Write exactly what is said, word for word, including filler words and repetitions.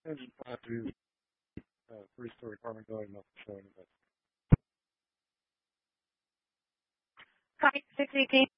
And uh, to uh, three-story apartment building, not showing that. Hi, six eighteen.